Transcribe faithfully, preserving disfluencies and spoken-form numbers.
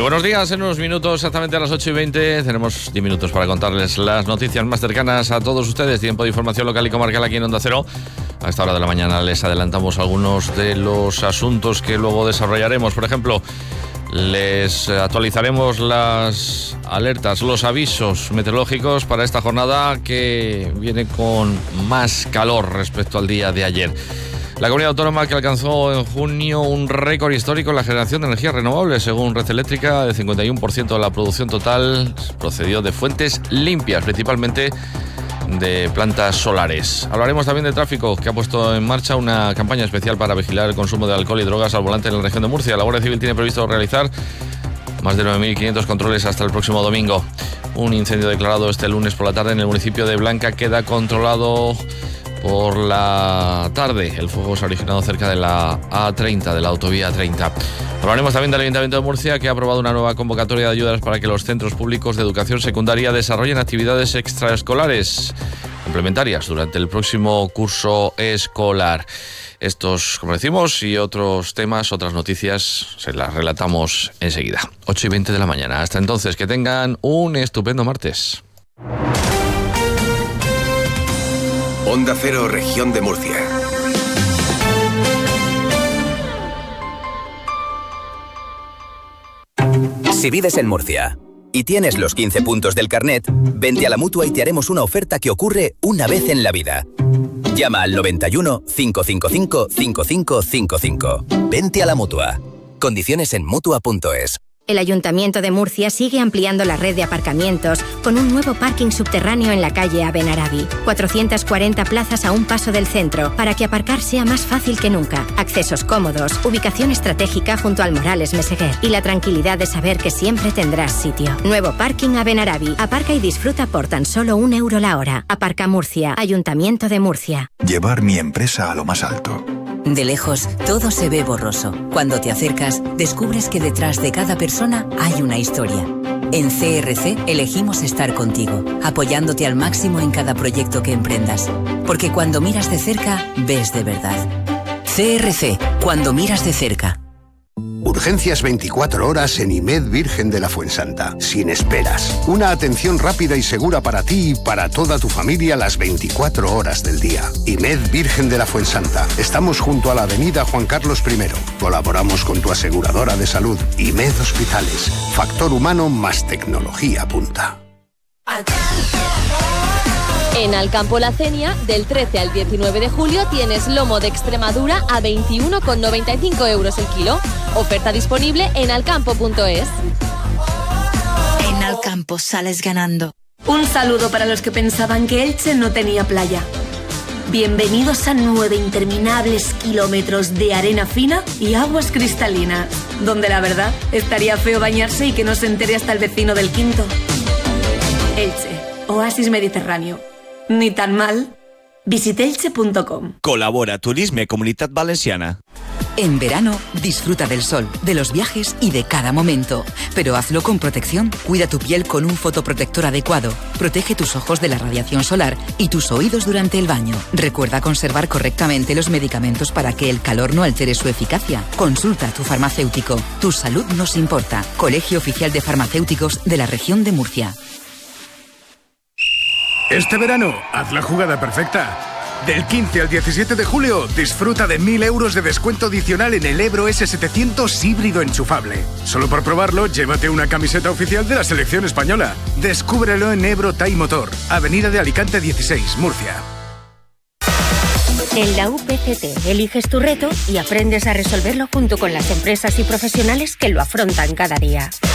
buenos días, en unos minutos, exactamente a las ocho y veinte, tenemos diez minutos para contarles las noticias más cercanas a todos ustedes. Tiempo de información local y comarcal aquí en Onda Cero. A esta hora de la mañana les adelantamos algunos de los asuntos que luego desarrollaremos. Por ejemplo, les actualizaremos las alertas, los avisos meteorológicos para esta jornada que viene con más calor respecto al día de ayer. La comunidad autónoma que alcanzó en junio un récord histórico en la generación de energías renovables, según Red Eléctrica, el cincuenta y uno por ciento de la producción total procedió de fuentes limpias, principalmente de plantas solares. Hablaremos también de tráfico, que ha puesto en marcha una campaña especial para vigilar el consumo de alcohol y drogas al volante en la región de Murcia. La Guardia Civil tiene previsto realizar más de nueve mil quinientos controles hasta el próximo domingo. Un incendio declarado este lunes por la tarde en el municipio de Blanca queda controlado por la tarde. El fuego se ha originado cerca de la A treinta, de la autovía treinta. Hablaremos también del Ayuntamiento de Murcia, que ha aprobado una nueva convocatoria de ayudas para que los centros públicos de educación secundaria desarrollen actividades extraescolares complementarias durante el próximo curso escolar. Estos, como decimos, y otros temas, otras noticias, se las relatamos enseguida. ocho y veinte de la mañana. Hasta entonces, que tengan un estupendo martes. Onda Cero, Región de Murcia. Si vives en Murcia y tienes los quince puntos del carnet, vente a la Mutua y te haremos una oferta que ocurre una vez en la vida. Llama al noventa y uno, cinco cinco cinco, cinco cinco cinco cinco. Vente a la Mutua. Condiciones en mutua punto es. El Ayuntamiento de Murcia sigue ampliando la red de aparcamientos con un nuevo parking subterráneo en la calle Abenarabi. cuatrocientas cuarenta plazas a un paso del centro para que aparcar sea más fácil que nunca. Accesos cómodos, ubicación estratégica junto al Morales Meseguer y la tranquilidad de saber que siempre tendrás sitio. Nuevo parking Abenarabi. Aparca y disfruta por tan solo un euro la hora. Aparca Murcia. Ayuntamiento de Murcia. Llevar mi empresa a lo más alto. De lejos, todo se ve borroso. Cuando te acercas, descubres que detrás de cada persona hay una historia. En C R C elegimos estar contigo, apoyándote al máximo en cada proyecto que emprendas. Porque cuando miras de cerca, ves de verdad. C R C, cuando miras de cerca. Urgencias veinticuatro horas en IMED Virgen de la Fuensanta. Sin esperas. Una atención rápida y segura para ti y para toda tu familia las veinticuatro horas del día. IMED Virgen de la Fuensanta. Estamos junto a la avenida Juan Carlos primero. Colaboramos con tu aseguradora de salud. IMED Hospitales. Factor humano más tecnología punta. En Alcampo La Cenia, del trece al diecinueve de julio, tienes lomo de Extremadura a veintiuno con noventa y cinco euros el kilo. Oferta disponible en alcampo punto es. En Alcampo sales ganando. Un saludo para los que pensaban que Elche no tenía playa. Bienvenidos a nueve interminables kilómetros de arena fina y aguas cristalinas, donde la verdad estaría feo bañarse y que no se entere hasta el vecino del quinto. Elche, oasis mediterráneo. Ni tan mal. Visite elche punto com. Colabora Turisme Comunitat Valenciana. En verano, disfruta del sol, de los viajes y de cada momento. Pero hazlo con protección. Cuida tu piel con un fotoprotector adecuado. Protege tus ojos de la radiación solar y tus oídos durante el baño. Recuerda conservar correctamente los medicamentos para que el calor no altere su eficacia. Consulta a tu farmacéutico. Tu salud nos importa. Colegio Oficial de Farmacéuticos de la Región de Murcia. Este verano, haz la jugada perfecta. Del quince al diecisiete de julio, disfruta de mil euros de descuento adicional en el Ebro ese setecientos híbrido enchufable. Solo por probarlo, llévate una camiseta oficial de la selección española. Descúbrelo en Ebro Tai Motor, Avenida de Alicante dieciséis, Murcia. En la U P C T eliges tu reto y aprendes a resolverlo junto con las empresas y profesionales que lo afrontan cada día.